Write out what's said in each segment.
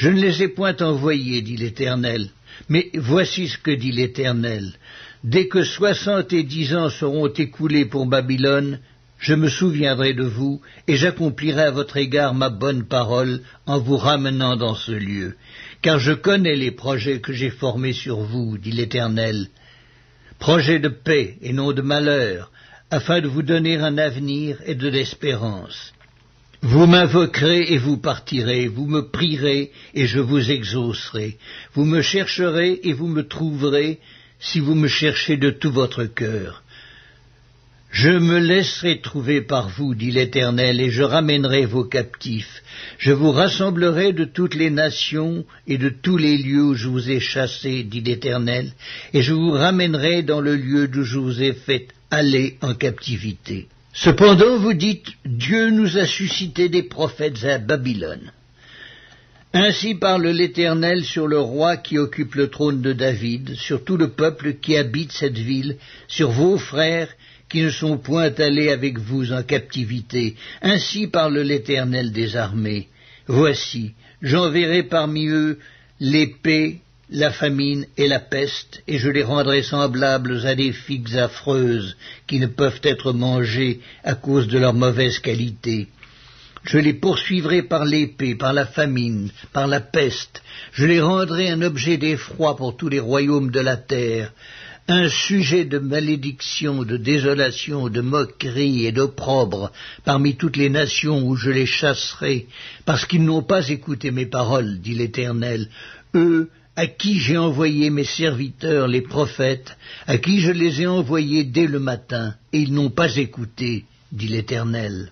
Je ne les ai point envoyés, dit l'Éternel. Mais voici ce que dit l'Éternel. Dès que 70 ans seront écoulés pour Babylone, je me souviendrai de vous, et j'accomplirai à votre égard ma bonne parole en vous ramenant dans ce lieu. Car je connais les projets que j'ai formés sur vous, dit l'Éternel. Projets de paix et non de malheur, afin de vous donner un avenir et de l'espérance. Vous m'invoquerez et vous partirez, vous me prierez et je vous exaucerai. Vous me chercherez et vous me trouverez, si vous me cherchez de tout votre cœur. Je me laisserai trouver par vous, dit l'Éternel, et je ramènerai vos captifs. Je vous rassemblerai de toutes les nations et de tous les lieux où je vous ai chassés, dit l'Éternel, et je vous ramènerai dans le lieu d'où je vous ai fait aller en captivité. Cependant, vous dites, Dieu nous a suscité des prophètes à Babylone. Ainsi parle l'Éternel sur le roi qui occupe le trône de David, sur tout le peuple qui habite cette ville, sur vos frères qui ne sont point allés avec vous en captivité. Ainsi parle l'Éternel des armées. Voici, j'enverrai parmi eux l'épée, la famine et la peste, et je les rendrai semblables à des figues affreuses qui ne peuvent être mangées à cause de leur mauvaise qualité. Je les poursuivrai par l'épée, par la famine, par la peste. Je les rendrai un objet d'effroi pour tous les royaumes de la terre, un sujet de malédiction, de désolation, de moquerie et d'opprobre parmi toutes les nations où je les chasserai, parce qu'ils n'ont pas écouté mes paroles, dit l'Éternel, eux à qui j'ai envoyé mes serviteurs, les prophètes, à qui je les ai envoyés dès le matin, et ils n'ont pas écouté, dit l'Éternel.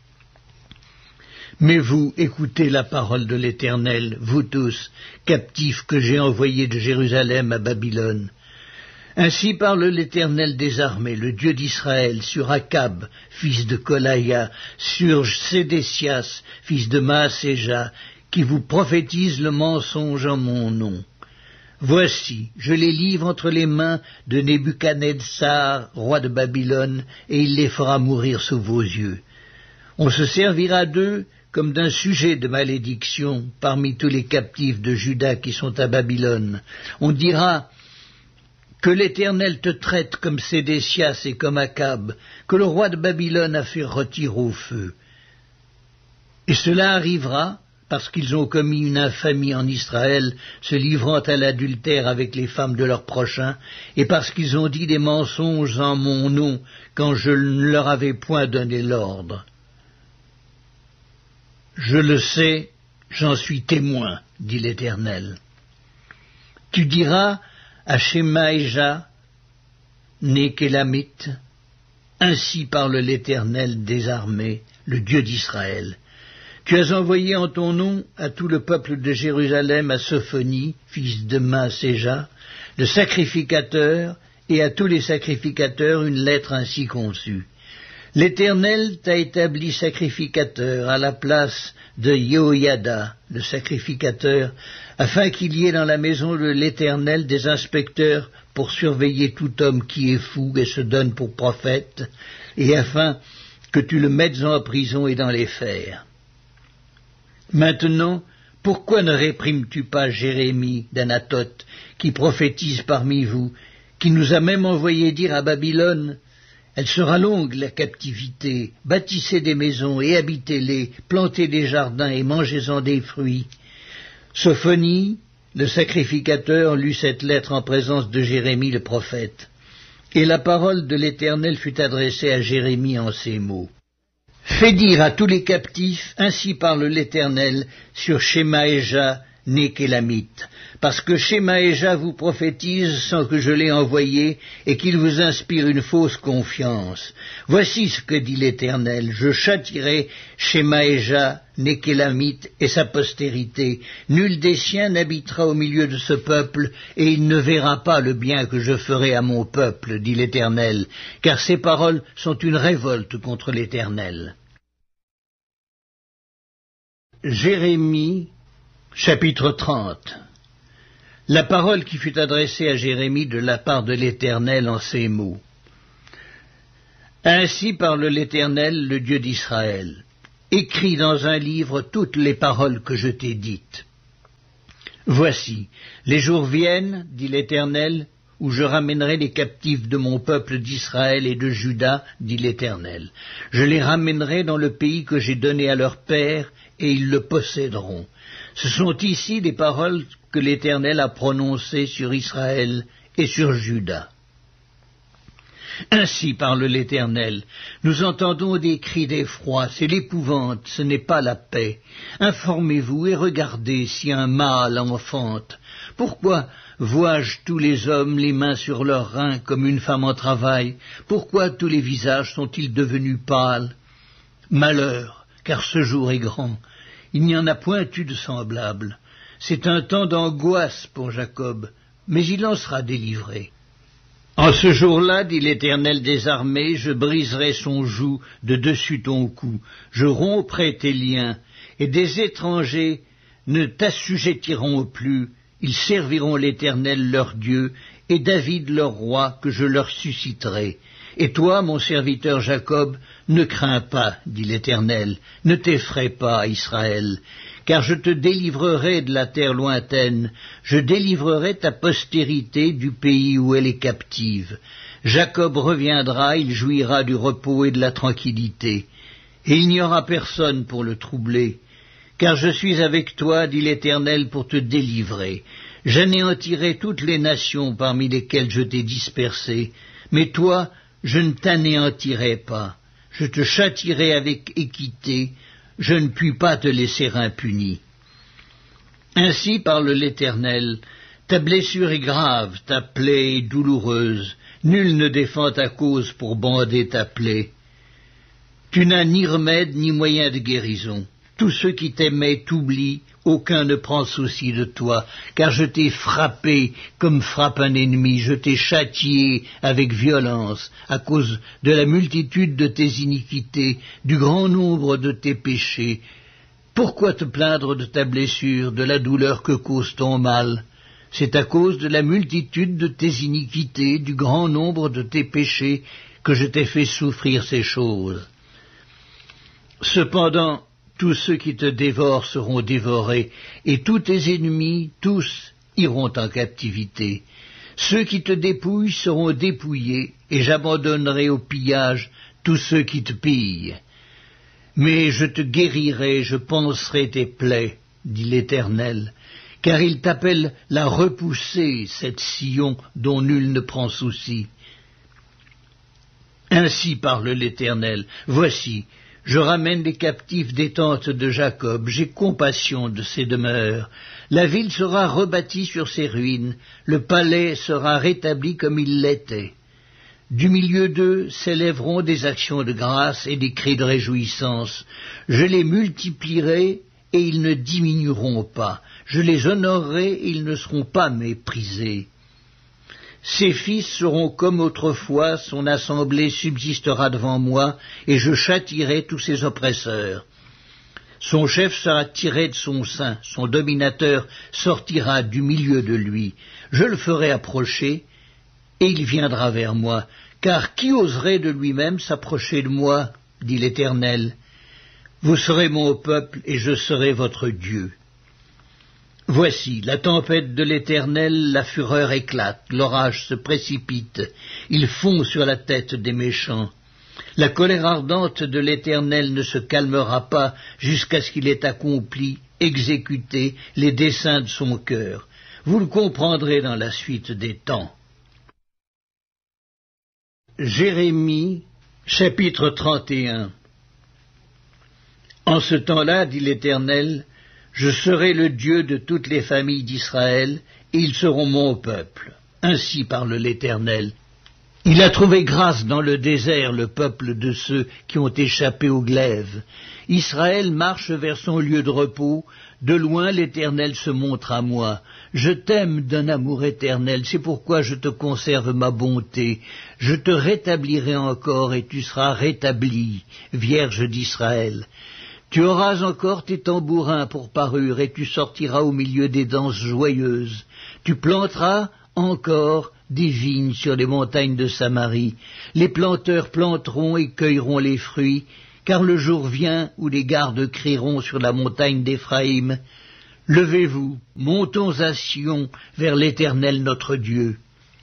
Mais vous, écoutez la parole de l'Éternel, vous tous, captifs que j'ai envoyés de Jérusalem à Babylone. Ainsi parle l'Éternel des armées, le Dieu d'Israël, sur Akab, fils de Kolaïa, sur Sédécias, fils de Maaséja, qui vous prophétise le mensonge en mon nom. Voici, je les livre entre les mains de Nebuchadnezzar, roi de Babylone, et il les fera mourir sous vos yeux. On se servira d'eux comme d'un sujet de malédiction parmi tous les captifs de Juda qui sont à Babylone. On dira que l'Éternel te traite comme Sédécias et comme Akab, que le roi de Babylone a fait retirer au feu. Et cela arrivera parce qu'ils ont commis une infamie en Israël, se livrant à l'adultère avec les femmes de leurs prochains, et parce qu'ils ont dit des mensonges en mon nom, quand je ne leur avais point donné l'ordre. Je le sais, j'en suis témoin, dit l'Éternel. Tu diras à Shemaïja, né qu'Élamite, ainsi parle l'Éternel des armées, le Dieu d'Israël. Tu as envoyé en ton nom à tout le peuple de Jérusalem à Sophonie, fils de Maaséja, le sacrificateur, et à tous les sacrificateurs une lettre ainsi conçue. L'Éternel t'a établi sacrificateur à la place de Yehoiada, le sacrificateur, afin qu'il y ait dans la maison de l'Éternel des inspecteurs pour surveiller tout homme qui est fou et se donne pour prophète, et afin que tu le mettes en prison et dans les fers. Maintenant, pourquoi ne réprimes-tu pas Jérémie d'Anathoth, qui prophétise parmi vous, qui nous a même envoyé dire à Babylone, elle sera longue, la captivité, bâtissez des maisons et habitez-les, plantez des jardins et mangez-en des fruits. Sophonie, le sacrificateur, lut cette lettre en présence de Jérémie le prophète. Et la parole de l'Éternel fut adressée à Jérémie en ces mots. Fais dire à tous les captifs, ainsi parle l'Éternel, sur Shemaïja, né qu'Élamite, parce que Shemaïja vous prophétise sans que je l'ai envoyé, et qu'il vous inspire une fausse confiance. Voici ce que dit l'Éternel, je châtierai Shemaïja, né qu'Élamite, et sa postérité. Nul des siens n'habitera au milieu de ce peuple, et il ne verra pas le bien que je ferai à mon peuple, dit l'Éternel, car ces paroles sont une révolte contre l'Éternel. Jérémie, chapitre 30. La parole qui fut adressée à Jérémie de la part de l'Éternel en ces mots. Ainsi parle l'Éternel, le Dieu d'Israël. Écris dans un livre toutes les paroles que je t'ai dites. Voici, les jours viennent, dit l'Éternel, où je ramènerai les captifs de mon peuple d'Israël et de Juda, dit l'Éternel. Je les ramènerai dans le pays que j'ai donné à leurs pères, et ils le posséderont. Ce sont ici les paroles que l'Éternel a prononcées sur Israël et sur Juda. Ainsi parle l'Éternel, nous entendons des cris d'effroi, c'est l'épouvante, ce n'est pas la paix. Informez-vous et regardez si un mâle enfante. Pourquoi vois-je tous les hommes les mains sur leurs reins comme une femme en travail? Pourquoi tous les visages sont-ils devenus pâles? Malheur, car ce jour est grand, il n'y en a point eu de semblable. C'est un temps d'angoisse pour Jacob, mais il en sera délivré. En ce jour-là, dit l'Éternel des armées, je briserai son joug de dessus ton cou, je romprai tes liens, et des étrangers ne t'assujettiront plus, ils serviront l'Éternel leur Dieu, et David leur roi que je leur susciterai. Et toi, mon serviteur Jacob, ne crains pas, dit l'Éternel, ne t'effraie pas, Israël, car je te délivrerai de la terre lointaine, je délivrerai ta postérité du pays où elle est captive. Jacob reviendra, il jouira du repos et de la tranquillité, et il n'y aura personne pour le troubler. Car je suis avec toi, dit l'Éternel, pour te délivrer. J'anéantirai toutes les nations parmi lesquelles je t'ai dispersé, mais toi, je ne t'anéantirai pas. Je te châtierai avec équité, je ne puis pas te laisser impuni. Ainsi parle l'Éternel, ta blessure est grave, ta plaie est douloureuse, nul ne défend ta cause pour bander ta plaie. Tu n'as ni remède ni moyen de guérison. Tous ceux qui t'aimaient t'oublient, aucun ne prend souci de toi, car je t'ai frappé comme frappe un ennemi, je t'ai châtié avec violence, à cause de la multitude de tes iniquités, du grand nombre de tes péchés. Pourquoi te plaindre de ta blessure, de la douleur que cause ton mal? C'est à cause de la multitude de tes iniquités, du grand nombre de tes péchés, que je t'ai fait souffrir ces choses. Cependant, tous ceux qui te dévorent seront dévorés, et tous tes ennemis, tous, iront en captivité. Ceux qui te dépouillent seront dépouillés, et j'abandonnerai au pillage tous ceux qui te pillent. Mais je te guérirai, je panserai tes plaies, dit l'Éternel, car il t'appelle la repoussée, cette Sion dont nul ne prend souci. Ainsi parle l'Éternel, voici, je ramène les captifs des tentes de Jacob, j'ai compassion de ses demeures. La ville sera rebâtie sur ses ruines, le palais sera rétabli comme il l'était. Du milieu d'eux s'élèveront des actions de grâce et des cris de réjouissance. Je les multiplierai et ils ne diminueront pas. Je les honorerai et ils ne seront pas méprisés. Ses fils seront comme autrefois, son assemblée subsistera devant moi, et je châtierai tous ses oppresseurs. Son chef sera tiré de son sein, son dominateur sortira du milieu de lui. Je le ferai approcher, et il viendra vers moi, car qui oserait de lui-même s'approcher de moi, dit l'Éternel. Vous serez mon peuple, et je serai votre Dieu. Voici, la tempête de l'Éternel, la fureur éclate, l'orage se précipite, il fond sur la tête des méchants. La colère ardente de l'Éternel ne se calmera pas jusqu'à ce qu'il ait accompli, exécuté les desseins de son cœur. Vous le comprendrez dans la suite des temps. Jérémie, chapitre 31. En ce temps-là, dit l'Éternel, je serai le Dieu de toutes les familles d'Israël, et ils seront mon peuple. Ainsi parle l'Éternel. Il a trouvé grâce dans le désert le peuple de ceux qui ont échappé au glaive. Israël marche vers son lieu de repos. De loin l'Éternel se montre à moi. Je t'aime d'un amour éternel, c'est pourquoi je te conserve ma bonté. Je te rétablirai encore et tu seras rétabli, Vierge d'Israël. Tu auras encore tes tambourins pour parure, et tu sortiras au milieu des danses joyeuses. Tu planteras encore des vignes sur les montagnes de Samarie. Les planteurs planteront et cueilleront les fruits, car le jour vient où les gardes crieront sur la montagne d'Éphraïm. Levez-vous, montons à Sion vers l'Éternel notre Dieu.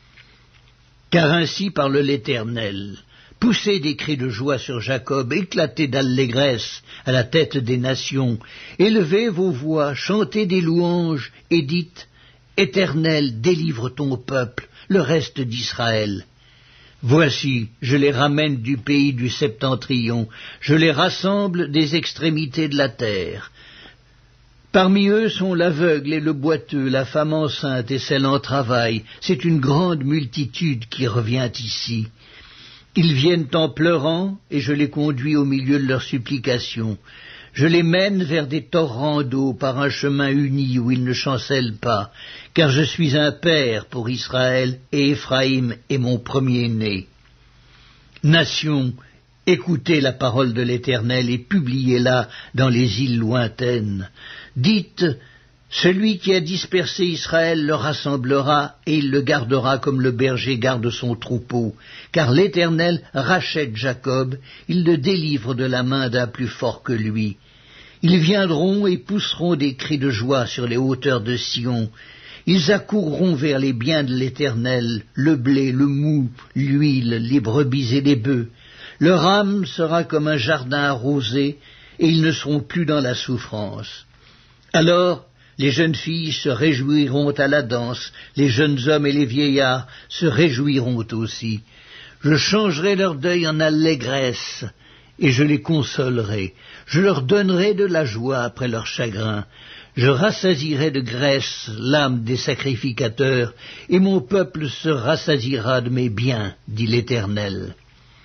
Car ainsi parle l'Éternel. Poussez des cris de joie sur Jacob, éclatez d'allégresse à la tête des nations. Élevez vos voix, chantez des louanges, et dites, Éternel, délivre ton peuple, le reste d'Israël. Voici, je les ramène du pays du septentrion, je les rassemble des extrémités de la terre. Parmi eux sont l'aveugle et le boiteux, la femme enceinte et celle en travail. C'est une grande multitude qui revient ici. Ils viennent en pleurant, et je les conduis au milieu de leurs supplications. Je les mène vers des torrents d'eau par un chemin uni où ils ne chancellent pas, car je suis un père pour Israël, et Éphraïm est mon premier-né. Nations, écoutez la parole de l'Éternel et publiez-la dans les îles lointaines. Dites, celui qui a dispersé Israël le rassemblera et il le gardera comme le berger garde son troupeau, car l'Éternel rachète Jacob, il le délivre de la main d'un plus fort que lui. Ils viendront et pousseront des cris de joie sur les hauteurs de Sion. Ils accourront vers les biens de l'Éternel, le blé, le mou, l'huile, les brebis et les bœufs. Leur âme sera comme un jardin arrosé, et ils ne seront plus dans la souffrance. Alors, les jeunes filles se réjouiront à la danse, les jeunes hommes et les vieillards se réjouiront aussi. Je changerai leur deuil en allégresse, et je les consolerai. Je leur donnerai de la joie après leur chagrin. Je rassasierai de graisse l'âme des sacrificateurs, et mon peuple se rassasiera de mes biens, dit l'Éternel.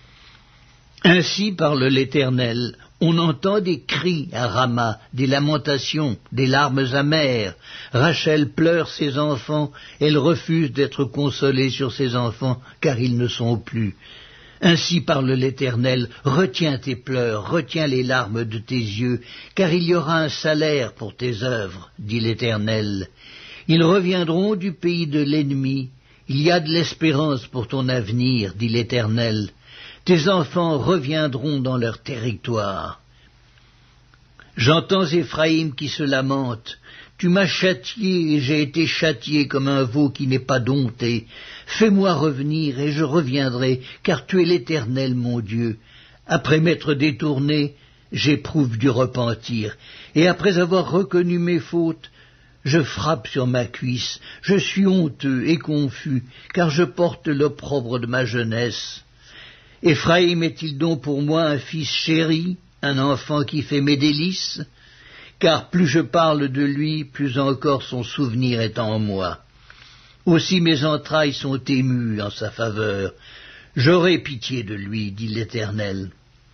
Ainsi parle l'Éternel. On entend des cris à Rama, des lamentations, des larmes amères. Rachel pleure ses enfants, elle refuse d'être consolée sur ses enfants, car ils ne sont plus. Ainsi parle l'Éternel, retiens tes pleurs, retiens les larmes de tes yeux, car il y aura un salaire pour tes œuvres, dit l'Éternel. Ils reviendront du pays de l'ennemi, il y a de l'espérance pour ton avenir, dit l'Éternel. Tes enfants reviendront dans leur territoire. J'entends Éphraïm qui se lamente. Tu m'as châtié et j'ai été châtié comme un veau qui n'est pas dompté. Fais-moi revenir et je reviendrai, car tu es l'Éternel mon Dieu. Après m'être détourné, j'éprouve du repentir, et après avoir reconnu mes fautes, je frappe sur ma cuisse. Je suis honteux et confus, car je porte l'opprobre de ma jeunesse. Éphraïm est-il donc pour moi un fils chéri, un enfant qui fait mes délices? Car plus je parle de lui, plus encore son souvenir est en moi. Aussi mes entrailles sont émues en sa faveur. J'aurai pitié de lui, dit l'Éternel.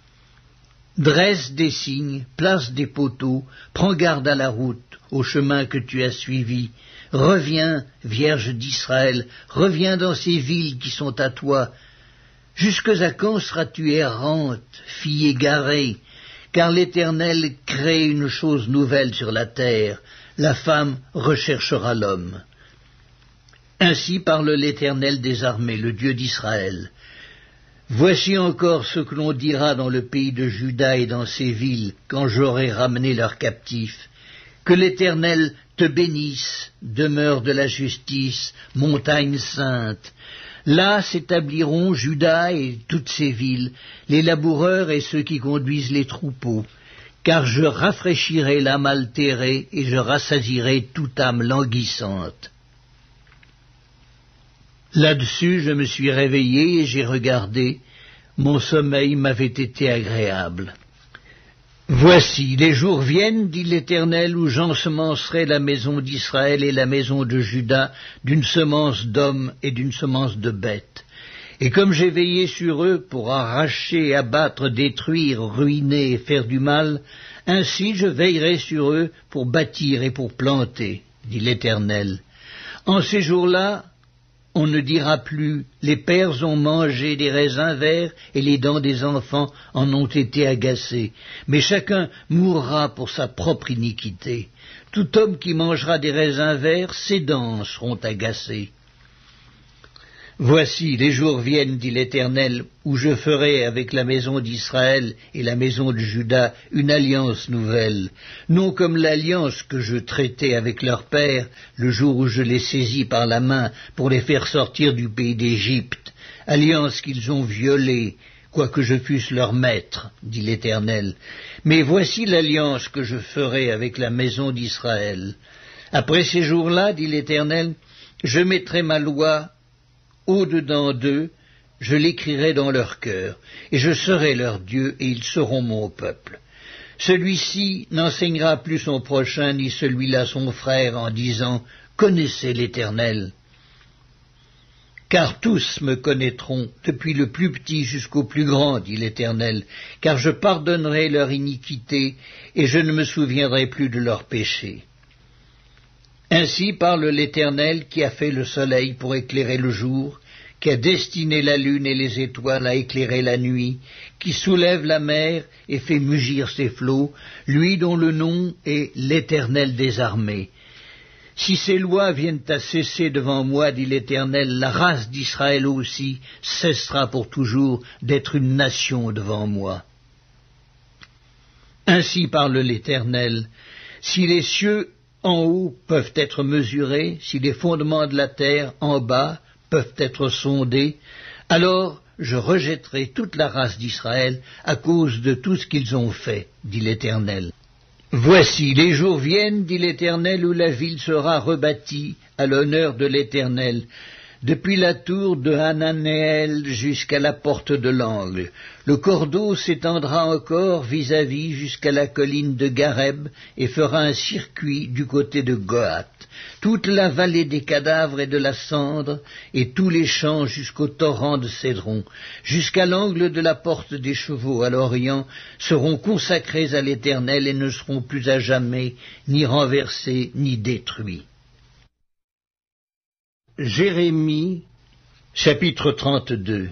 Dresse des signes, place des poteaux, prends garde à la route, au chemin que tu as suivi. Reviens, Vierge d'Israël, reviens dans ces villes qui sont à toi. Jusque à quand seras-tu errante, fille égarée? Car l'Éternel crée une chose nouvelle sur la terre, la femme recherchera l'homme. Ainsi parle l'Éternel des armées, le Dieu d'Israël. Voici encore ce que l'on dira dans le pays de Juda et dans ses villes, quand j'aurai ramené leurs captifs. Que l'Éternel te bénisse, demeure de la justice, montagne sainte. Là s'établiront Juda et toutes ses villes, les laboureurs et ceux qui conduisent les troupeaux, car je rafraîchirai l'âme altérée et je rassasierai toute âme languissante. Là-dessus je me suis réveillé et j'ai regardé, mon sommeil m'avait été agréable. Voici, les jours viennent, dit l'Éternel, où j'ensemencerai la maison d'Israël et la maison de Juda d'une semence d'hommes et d'une semence de bêtes. Et comme j'ai veillé sur eux pour arracher, abattre, détruire, ruiner et faire du mal, ainsi je veillerai sur eux pour bâtir et pour planter, dit l'Éternel. En ces jours-là, on ne dira plus, les pères ont mangé des raisins verts et les dents des enfants en ont été agacées. Mais chacun mourra pour sa propre iniquité. Tout homme qui mangera des raisins verts, ses dents seront agacées. Voici, les jours viennent, dit l'Éternel, où je ferai avec la maison d'Israël et la maison de Juda une alliance nouvelle, non comme l'alliance que je traitai avec leur père le jour où je les saisis par la main pour les faire sortir du pays d'Égypte, alliance qu'ils ont violée, quoique je fusse leur maître, dit l'Éternel. Mais voici l'alliance que je ferai avec la maison d'Israël. Après ces jours-là, dit l'Éternel, je mettrai ma loi au-dedans d'eux, je l'écrirai dans leur cœur, et je serai leur Dieu, et ils seront mon peuple. Celui-ci n'enseignera plus son prochain, ni celui-là son frère, en disant « Connaissez l'Éternel ». Car tous me connaîtront, depuis le plus petit jusqu'au plus grand, dit l'Éternel, car je pardonnerai leur iniquité, et je ne me souviendrai plus de leurs péchés. Ainsi parle l'Éternel qui a fait le soleil pour éclairer le jour, qui a destiné la lune et les étoiles à éclairer la nuit, qui soulève la mer et fait mugir ses flots, lui dont le nom est l'Éternel des armées. Si ces lois viennent à cesser devant moi, dit l'Éternel, la race d'Israël aussi cessera pour toujours d'être une nation devant moi. Ainsi parle l'Éternel, si les cieux en haut peuvent être mesurés, si les fondements de la terre en bas peuvent être sondés, alors je rejetterai toute la race d'Israël à cause de tout ce qu'ils ont fait, dit l'Éternel. Voici, les jours viennent, dit l'Éternel, où la ville sera rebâtie à l'honneur de l'Éternel, depuis la tour de Hananéel jusqu'à la porte de l'angle. Le cordeau s'étendra encore vis-à-vis jusqu'à la colline de Gareb et fera un circuit du côté de Goat. Toute la vallée des cadavres et de la cendre, et tous les champs jusqu'au torrent de Cédron, jusqu'à l'angle de la porte des chevaux à l'Orient, seront consacrés à l'Éternel et ne seront plus à jamais ni renversés ni détruits. Jérémie, chapitre 32.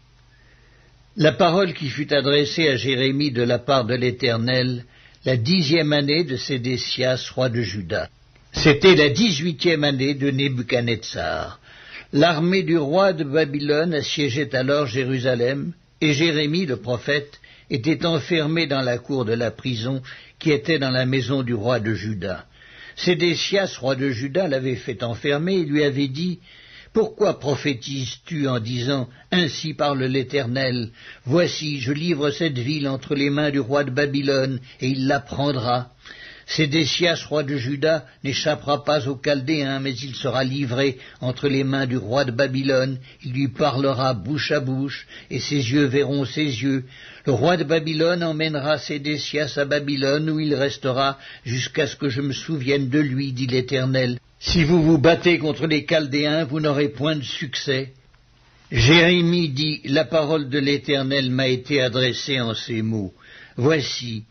La parole qui fut adressée à Jérémie de la part de l'Éternel, la 10e année de Sédécias, roi de Juda. C'était la 18e année de Nebuchadnezzar. L'armée du roi de Babylone assiégeait alors Jérusalem, et Jérémie, le prophète, était enfermé dans la cour de la prison qui était dans la maison du roi de Juda. Sédécias, roi de Juda, l'avait fait enfermer et lui avait dit « Pourquoi prophétises-tu en disant « Ainsi parle l'Éternel, voici, je livre cette ville entre les mains du roi de Babylone, et il la prendra ». Sédécias, roi de Juda, n'échappera pas aux Chaldéens, mais il sera livré entre les mains du roi de Babylone. Il lui parlera bouche à bouche, et ses yeux verront ses yeux. Le roi de Babylone emmènera Sédécias à Babylone, où il restera jusqu'à ce que je me souvienne de lui, dit l'Éternel. Si vous vous battez contre les Chaldéens, vous n'aurez point de succès. Jérémie dit, la parole de l'Éternel m'a été adressée en ces mots. Voici,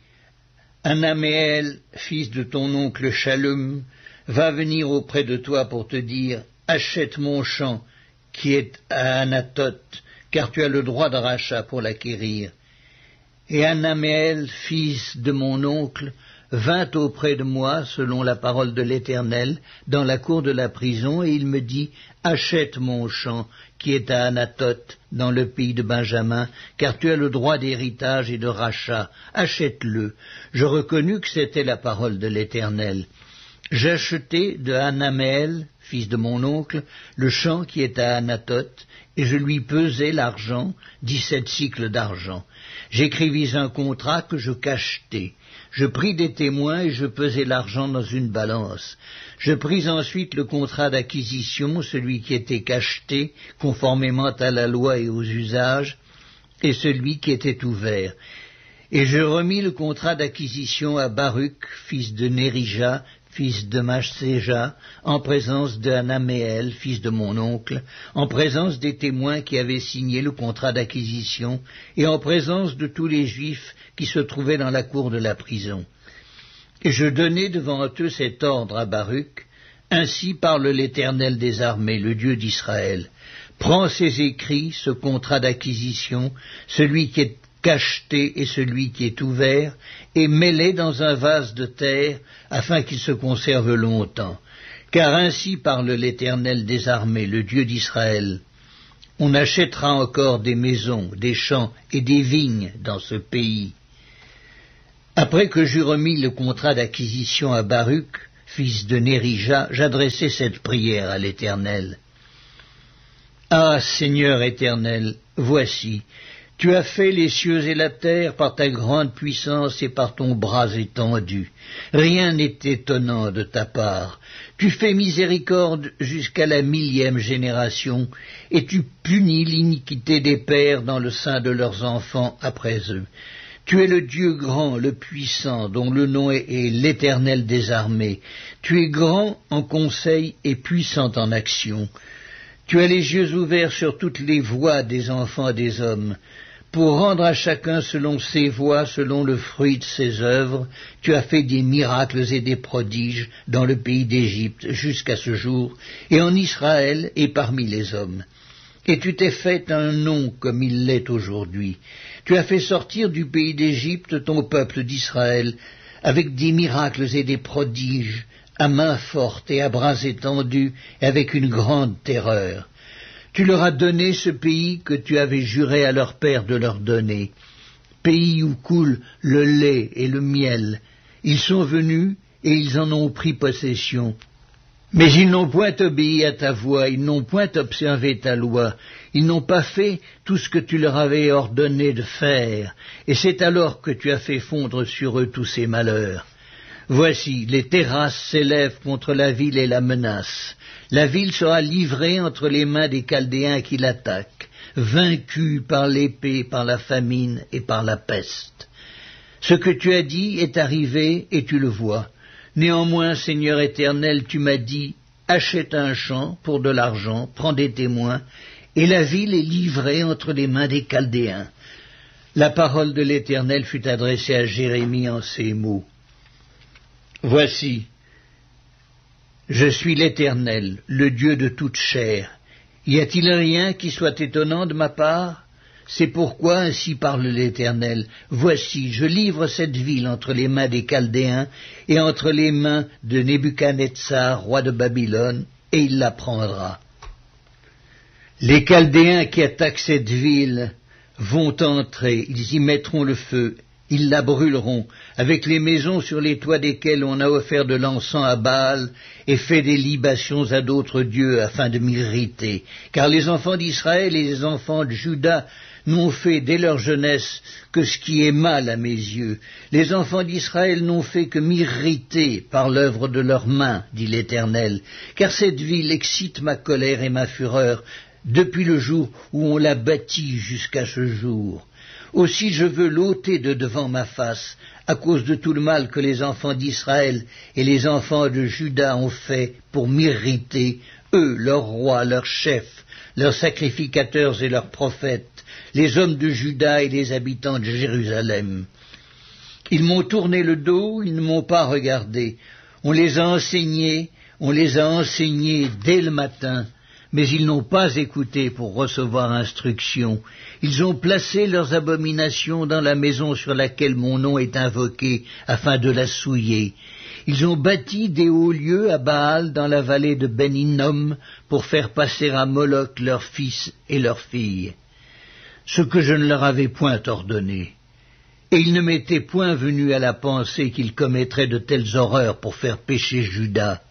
Anaméel, fils de ton oncle Shallum, va venir auprès de toi pour te dire, achète mon champ qui est à Anathoth, car tu as le droit de rachat pour l'acquérir. Et Anaméel, fils de mon oncle, vint auprès de moi, selon la parole de l'Éternel, dans la cour de la prison, et il me dit, achète mon champ qui est à Anathoth, dans le pays de Benjamin, car tu as le droit d'héritage et de rachat, achète-le. Je reconnus que c'était la parole de l'Éternel. J'achetai de Anaméel, fils de mon oncle, le champ qui est à Anathoth, et je lui pesai l'argent, 17 cycles d'argent. J'écrivis un contrat que je cachetai. Je pris des témoins et je pesai l'argent dans une balance. Je pris ensuite le contrat d'acquisition, celui qui était cacheté, conformément à la loi et aux usages, et celui qui était ouvert. Et je remis le contrat d'acquisition à Baruch, fils de Nérija, fils de Maschséja, en présence d'Anaméel, fils de mon oncle, en présence des témoins qui avaient signé le contrat d'acquisition, et en présence de tous les Juifs qui se trouvaient dans la cour de la prison. Et je donnai devant eux cet ordre à Baruch, ainsi parle l'Éternel des armées, le Dieu d'Israël. Prends ces écrits, ce contrat d'acquisition, celui qui est cacheté et celui qui est ouvert, et mets-les dans un vase de terre, afin qu'ils se conservent longtemps. Car ainsi parle l'Éternel des armées, le Dieu d'Israël. On achètera encore des maisons, des champs et des vignes dans ce pays. Après que j'eus remis le contrat d'acquisition à Baruch, fils de Nérija, j'adressai cette prière à l'Éternel. Ah, Seigneur éternel, voici, tu as fait les cieux et la terre par ta grande puissance et par ton bras étendu. Rien n'est étonnant de ta part. Tu fais miséricorde jusqu'à la 1000e génération, et tu punis l'iniquité des pères dans le sein de leurs enfants après eux. Tu es le Dieu grand, le puissant, dont le nom est l'Éternel des armées. Tu es grand en conseil et puissant en action. Tu as les yeux ouverts sur toutes les voies des enfants des hommes. Pour rendre à chacun selon ses voies, selon le fruit de ses œuvres, tu as fait des miracles et des prodiges dans le pays d'Égypte jusqu'à ce jour, et en Israël et parmi les hommes. Et tu t'es fait un nom comme il l'est aujourd'hui. Tu as fait sortir du pays d'Égypte ton peuple d'Israël, avec des miracles et des prodiges, à main forte et à bras étendus, et avec une grande terreur. Tu leur as donné ce pays que tu avais juré à leur père de leur donner, pays où coule le lait et le miel. Ils sont venus et ils en ont pris possession. Mais ils n'ont point obéi à ta voix, ils n'ont point observé ta loi, ils n'ont pas fait tout ce que tu leur avais ordonné de faire, et c'est alors que tu as fait fondre sur eux tous ces malheurs. Voici, les terrasses s'élèvent contre la ville et la menacent. La ville sera livrée entre les mains des Chaldéens qui l'attaquent, vaincue par l'épée, par la famine et par la peste. Ce que tu as dit est arrivé et tu le vois. Néanmoins, Seigneur éternel, tu m'as dit, achète un champ pour de l'argent, prends des témoins, et la ville est livrée entre les mains des Chaldéens. La parole de l'Éternel fut adressée à Jérémie en ces mots. Voici, je suis l'Éternel, le Dieu de toute chair. Y a-t-il rien qui soit étonnant de ma part? C'est pourquoi ainsi parle l'Éternel. Voici, je livre cette ville entre les mains des Chaldéens et entre les mains de Nebuchadnezzar, roi de Babylone, et il la prendra. Les Chaldéens qui attaquent cette ville vont entrer, ils y mettront le feu. Ils la brûleront, avec les maisons sur les toits desquelles on a offert de l'encens à Baal et fait des libations à d'autres dieux afin de m'irriter. Car les enfants d'Israël et les enfants de Juda n'ont fait dès leur jeunesse que ce qui est mal à mes yeux. Les enfants d'Israël n'ont fait que m'irriter par l'œuvre de leurs mains, dit l'Éternel. Car cette ville excite ma colère et ma fureur depuis le jour où on l'a bâtie jusqu'à ce jour. Aussi je veux l'ôter de devant ma face, à cause de tout le mal que les enfants d'Israël et les enfants de Juda ont fait pour m'irriter, eux, leurs rois, leurs chefs, leurs sacrificateurs et leurs prophètes, les hommes de Juda et les habitants de Jérusalem. Ils m'ont tourné le dos, ils ne m'ont pas regardé. On les a enseignés dès le matin, mais ils n'ont pas écouté pour recevoir instruction. Ils ont placé leurs abominations dans la maison sur laquelle mon nom est invoqué, afin de la souiller. Ils ont bâti des hauts lieux à Baal dans la vallée de Ben-Hinnom pour faire passer à Moloch leurs fils et leurs filles, ce que je ne leur avais point ordonné. Et il ne m'était point venu à la pensée qu'ils commettraient de telles horreurs pour faire pécher Juda.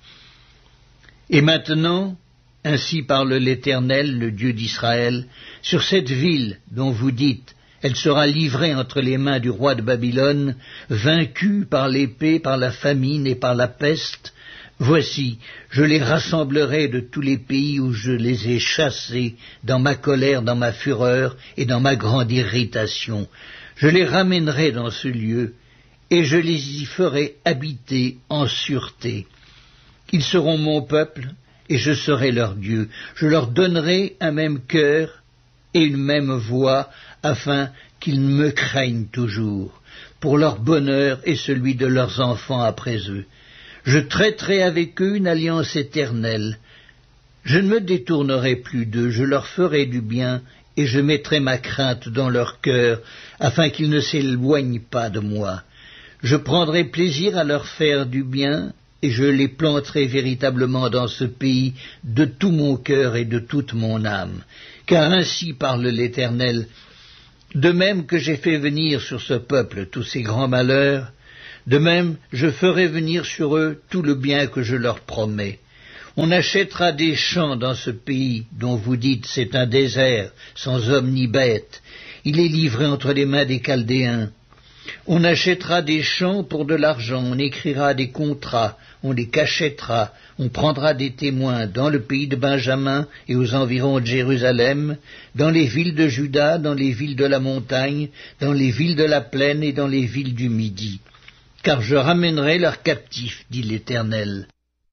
Et maintenant, ainsi parle l'Éternel, le Dieu d'Israël, sur cette ville dont vous dites, elle sera livrée entre les mains du roi de Babylone, vaincue par l'épée, par la famine et par la peste. Voici, je les rassemblerai de tous les pays où je les ai chassés, dans ma colère, dans ma fureur et dans ma grande irritation. Je les ramènerai dans ce lieu, et je les y ferai habiter en sûreté. Ils seront mon peuple, et je serai leur Dieu. Je leur donnerai un même cœur et une même voix, afin qu'ils me craignent toujours, pour leur bonheur et celui de leurs enfants après eux. Je traiterai avec eux une alliance éternelle. Je ne me détournerai plus d'eux, je leur ferai du bien, et je mettrai ma crainte dans leur cœur, afin qu'ils ne s'éloignent pas de moi. Je prendrai plaisir à leur faire du bien, et je les planterai véritablement dans ce pays de tout mon cœur et de toute mon âme. Car ainsi parle l'Éternel, de même que j'ai fait venir sur ce peuple tous ces grands malheurs, de même je ferai venir sur eux tout le bien que je leur promets. On achètera des champs dans ce pays dont vous dites c'est un désert, sans homme ni bête. Il est livré entre les mains des Chaldéens. On achètera des champs pour de l'argent, on écrira des contrats, on les cachètera, on prendra des témoins dans le pays de Benjamin et aux environs de Jérusalem, dans les villes de Juda, dans les villes de la montagne, dans les villes de la plaine et dans les villes du Midi. Car je ramènerai leurs captifs, dit l'Éternel.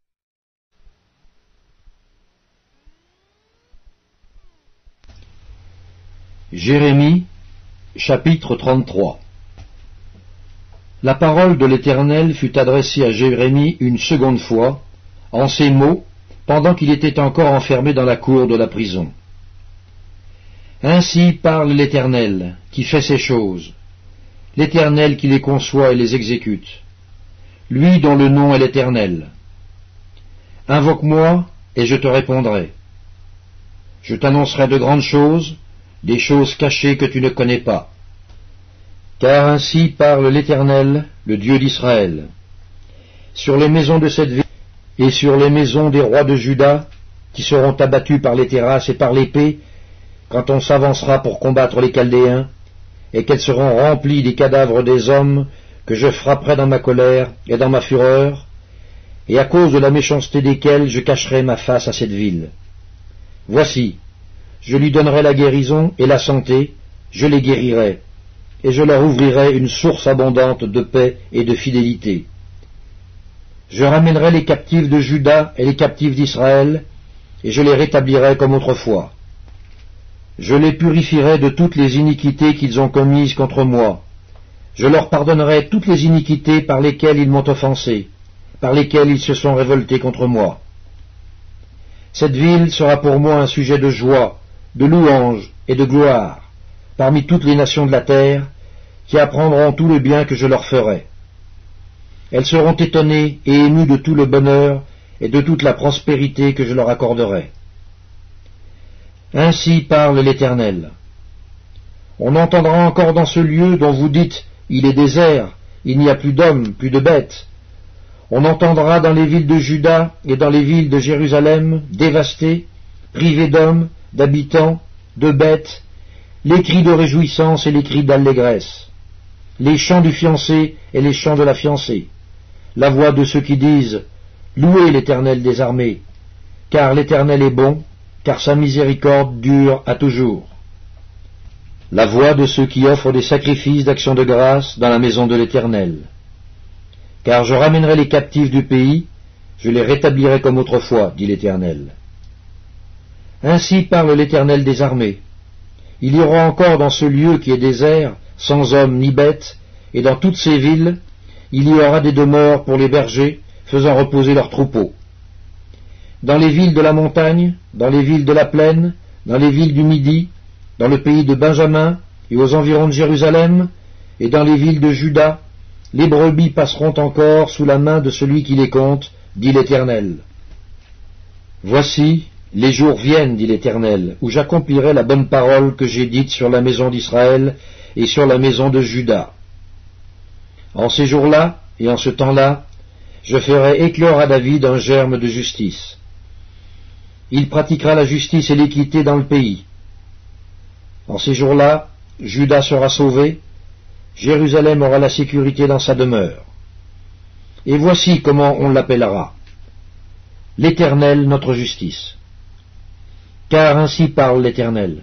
Jérémie, chapitre 33. La parole de l'Éternel fut adressée à Jérémie une seconde fois, en ces mots, pendant qu'il était encore enfermé dans la cour de la prison. Ainsi parle l'Éternel, qui fait ces choses, l'Éternel qui les conçoit et les exécute, lui dont le nom est l'Éternel. Invoque-moi, et je te répondrai. Je t'annoncerai de grandes choses, des choses cachées que tu ne connais pas. Car ainsi parle l'Éternel, le Dieu d'Israël. Sur les maisons de cette ville et sur les maisons des rois de Juda, qui seront abattus par les terrasses et par l'épée, quand on s'avancera pour combattre les Chaldéens, et qu'elles seront remplies des cadavres des hommes que je frapperai dans ma colère et dans ma fureur, et à cause de la méchanceté desquels je cacherai ma face à cette ville. Voici, je lui donnerai la guérison et la santé, je les guérirai, et je leur ouvrirai une source abondante de paix et de fidélité. Je ramènerai les captifs de Juda et les captifs d'Israël, et je les rétablirai comme autrefois. Je les purifierai de toutes les iniquités qu'ils ont commises contre moi. Je leur pardonnerai toutes les iniquités par lesquelles ils m'ont offensé, par lesquelles ils se sont révoltés contre moi. Cette ville sera pour moi un sujet de joie, de louange et de gloire, parmi toutes les nations de la terre, qui apprendront tout le bien que je leur ferai. Elles seront étonnées et émues de tout le bonheur et de toute la prospérité que je leur accorderai. Ainsi parle l'Éternel. On entendra encore dans ce lieu dont vous dites « Il est désert, il n'y a plus d'hommes, plus de bêtes ». On entendra dans les villes de Juda et dans les villes de Jérusalem, dévastées, privées d'hommes, d'habitants, de bêtes, les cris de réjouissance et les cris d'allégresse, les chants du fiancé et les chants de la fiancée, la voix de ceux qui disent « Louez l'Éternel des armées, car l'Éternel est bon, car sa miséricorde dure à toujours. » La voix de ceux qui offrent des sacrifices d'action de grâce dans la maison de l'Éternel. Car je ramènerai les captifs du pays, je les rétablirai comme autrefois, dit l'Éternel. Ainsi parle l'Éternel des armées. Il y aura encore dans ce lieu qui est désert, sans hommes ni bêtes, et dans toutes ces villes, il y aura des demeures pour les bergers, faisant reposer leurs troupeaux. Dans les villes de la montagne, dans les villes de la plaine, dans les villes du Midi, dans le pays de Benjamin et aux environs de Jérusalem, et dans les villes de Juda, les brebis passeront encore sous la main de celui qui les compte, dit l'Éternel. Voici, les jours viennent, dit l'Éternel, où j'accomplirai la bonne parole que j'ai dite sur la maison d'Israël et sur la maison de Juda. En ces jours-là et en ce temps-là, je ferai éclore à David un germe de justice. Il pratiquera la justice et l'équité dans le pays. En ces jours-là, Juda sera sauvé, Jérusalem aura la sécurité dans sa demeure. Et voici comment on l'appellera. L'Éternel, notre justice. Car ainsi parle l'Éternel.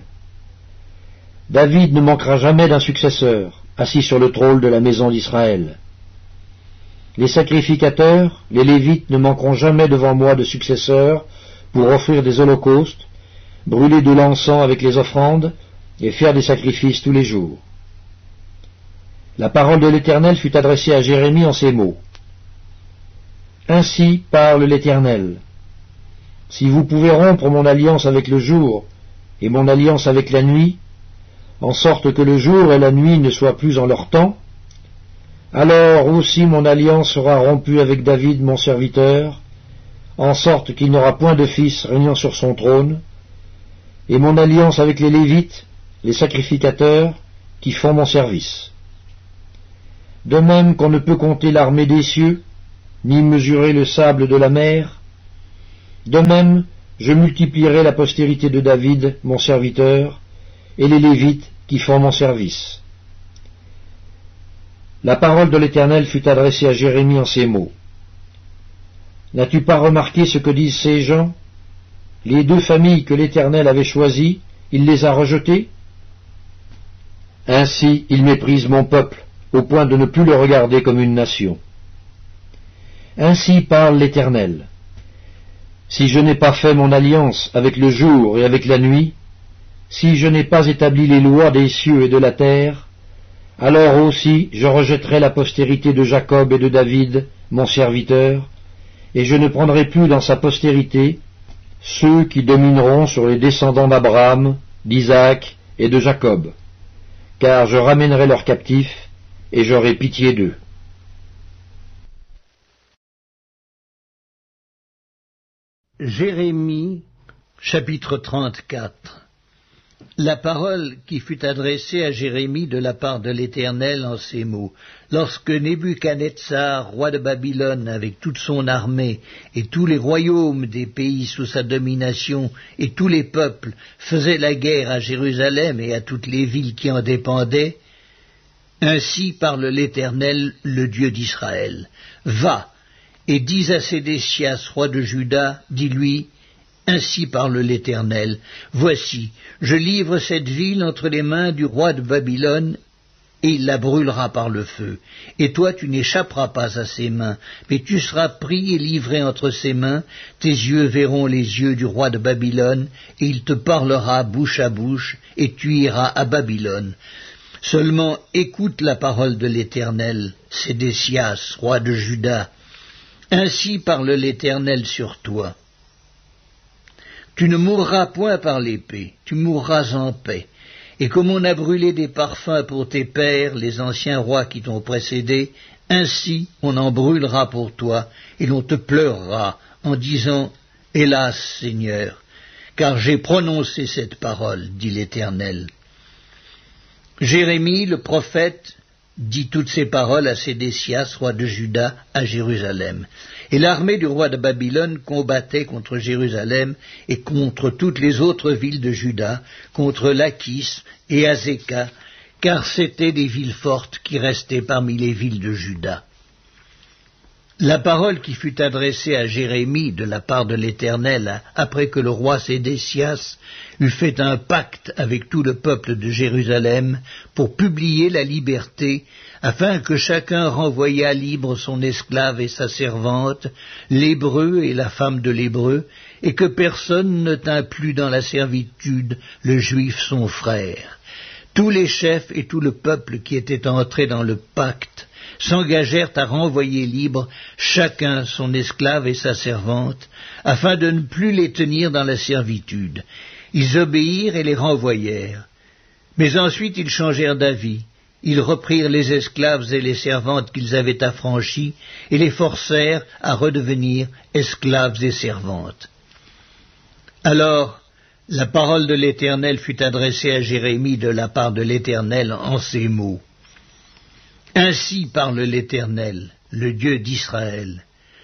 David ne manquera jamais d'un successeur, assis sur le trône de la maison d'Israël. Les sacrificateurs, les Lévites ne manqueront jamais devant moi de successeurs pour offrir des holocaustes, brûler de l'encens avec les offrandes et faire des sacrifices tous les jours. La parole de l'Éternel fut adressée à Jérémie en ces mots. Ainsi parle l'Éternel. Si vous pouvez rompre mon alliance avec le jour et mon alliance avec la nuit, en sorte que le jour et la nuit ne soient plus en leur temps, alors aussi mon alliance sera rompue avec David mon serviteur, en sorte qu'il n'aura point de fils régnant sur son trône, et mon alliance avec les Lévites, les sacrificateurs, qui font mon service. De même qu'on ne peut compter l'armée des cieux, ni mesurer le sable de la mer, de même je multiplierai la postérité de David, mon serviteur, et les Lévites qui font mon service. La parole de l'Éternel fut adressée à Jérémie en ces mots. N'as-tu pas remarqué ce que disent ces gens? Les 2 familles que l'Éternel avait choisies, il les a rejetées? Ainsi il méprise mon peuple, au point de ne plus le regarder comme une nation. Ainsi parle l'Éternel. Si je n'ai pas fait mon alliance avec le jour et avec la nuit, si je n'ai pas établi les lois des cieux et de la terre, alors aussi je rejetterai la postérité de Jacob et de David, mon serviteur, et je ne prendrai plus dans sa postérité ceux qui domineront sur les descendants d'Abraham, d'Isaac et de Jacob, car je ramènerai leurs captifs, et j'aurai pitié d'eux. Jérémie, chapitre 34. La parole qui fut adressée à Jérémie de la part de l'Éternel en ces mots. Lorsque Nebuchadnezzar, roi de Babylone, avec toute son armée, et tous les royaumes des pays sous sa domination, et tous les peuples, faisaient la guerre à Jérusalem et à toutes les villes qui en dépendaient, ainsi parle l'Éternel, le Dieu d'Israël. Va, et dis à Sédécias, roi de Juda, dis-lui, ainsi parle l'Éternel, voici, je livre cette ville entre les mains du roi de Babylone, et il la brûlera par le feu. Et toi tu n'échapperas pas à ses mains, mais tu seras pris et livré entre ses mains, tes yeux verront les yeux du roi de Babylone, et il te parlera bouche à bouche, et tu iras à Babylone. Seulement écoute la parole de l'Éternel, Sédécias, roi de Juda. Ainsi parle l'Éternel sur toi. Tu ne mourras point par l'épée, tu mourras en paix. Et comme on a brûlé des parfums pour tes pères, les anciens rois qui t'ont précédé, ainsi on en brûlera pour toi, et l'on te pleurera, en disant « Hélas, Seigneur, car j'ai prononcé cette parole, dit l'Éternel. » Jérémie, le prophète, dit toutes ces paroles à Sédécias, roi de Juda, à Jérusalem. Et l'armée du roi de Babylone combattait contre Jérusalem et contre toutes les autres villes de Juda, contre Lachis et Azéka, car c'étaient des villes fortes qui restaient parmi les villes de Juda. La parole qui fut adressée à Jérémie de la part de l'Éternel, après que le roi Sédécias eut fait un pacte avec tout le peuple de Jérusalem pour publier la liberté, afin que chacun renvoyât libre son esclave et sa servante, l'hébreu et la femme de l'hébreu, et que personne ne tint plus dans la servitude le juif son frère. Tous les chefs et tout le peuple qui étaient entrés dans le pacte s'engagèrent à renvoyer libre chacun son esclave et sa servante, afin de ne plus les tenir dans la servitude. Ils obéirent et les renvoyèrent. Mais ensuite ils changèrent d'avis. Ils reprirent les esclaves et les servantes qu'ils avaient affranchis et les forcèrent à redevenir esclaves et servantes. Alors, la parole de l'Éternel fut adressée à Jérémie de la part de l'Éternel en ces mots. Ainsi parle l'Éternel, le Dieu d'Israël.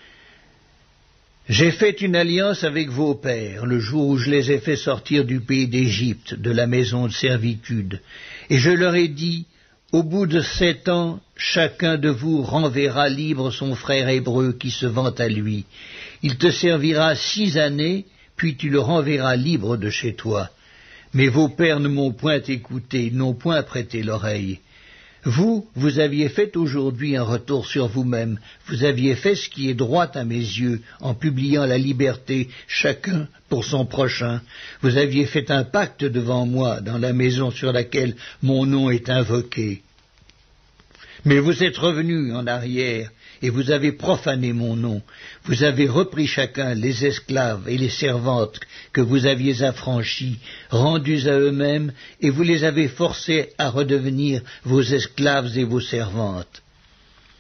J'ai fait une alliance avec vos pères, le jour où je les ai fait sortir du pays d'Égypte, de la maison de servitude, et je leur ai dit, au bout de 7 ans, chacun de vous renverra libre son frère hébreu qui se vante à lui. Il te servira 6 années, puis tu le renverras libre de chez toi. Mais vos pères ne m'ont point écouté, n'ont point prêté l'oreille. Vous aviez fait aujourd'hui un retour sur vous-même, vous aviez fait ce qui est droit à mes yeux, en publiant la liberté, chacun pour son prochain. Vous aviez fait un pacte devant moi, dans la maison sur laquelle mon nom est invoqué. Mais vous êtes revenus en arrière, et vous avez profané mon nom. Vous avez repris chacun les esclaves et les servantes que vous aviez affranchis, rendus à eux-mêmes, et vous les avez forcés à redevenir vos esclaves et vos servantes.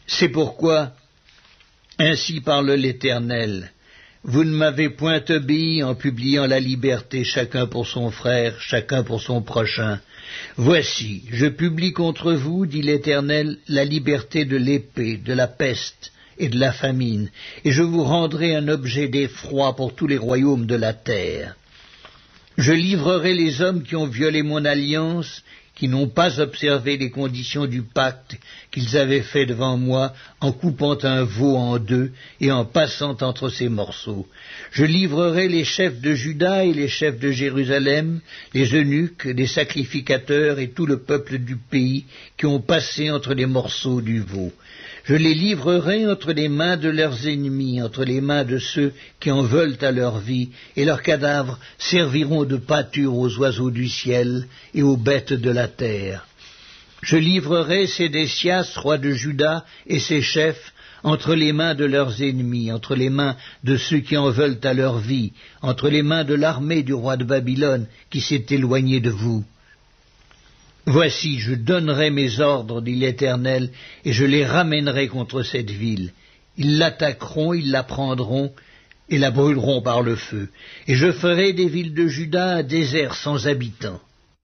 C'est pourquoi, ainsi parle l'Éternel, vous ne m'avez point obéi en publiant la liberté chacun pour son frère, chacun pour son prochain. Voici, je publie contre vous, dit l'Éternel, la liberté de l'épée, de la peste et de la famine, et je vous rendrai un objet d'effroi pour tous les royaumes de la terre. Je livrerai les hommes qui ont violé mon alliance, qui n'ont pas observé les conditions du pacte qu'ils avaient fait devant moi en coupant un veau en deux et en passant entre ses morceaux. Je livrerai les chefs de Juda et les chefs de Jérusalem, les eunuques, les sacrificateurs et tout le peuple du pays qui ont passé entre les morceaux du veau. Je les livrerai entre les mains de leurs ennemis, entre les mains de ceux qui en veulent à leur vie, et leurs cadavres serviront de pâture aux oiseaux du ciel et aux bêtes de la terre. Je livrerai Sédécias, roi de Juda, et ses chefs entre les mains de leurs ennemis, entre les mains de ceux qui en veulent à leur vie, entre les mains de l'armée du roi de Babylone qui s'est éloigné de vous. Voici, je donnerai mes ordres, dit l'Éternel, et je les ramènerai contre cette ville. Ils l'attaqueront, ils la prendront, et la brûleront par le feu. Et je ferai des villes de Juda un désert sans habitants.